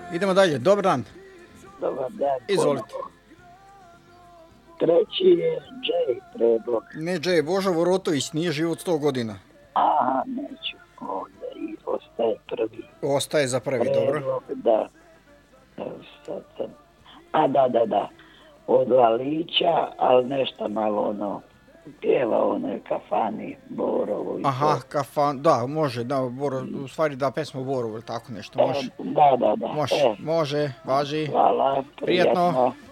Idemo dalje, dobar dan. Dobar dan. Izvolite. Treći je Jay predlog. Ne Jay, Božo Vorotović, nije život 100 godina. Aha, neću. Onda i ostaje prvi. Ostaje za prvi, dobro. Predlog, da. Sad sam. Da. Od Lalića, ali nešto malo ono, pjeva onoj kafani, Borovo i Aha, to. kafan, da, može, da, u stvari da, pesma o Borovu ili tako nešto, može. Da. Može, važi. Hvala, Prijatno. prijatno.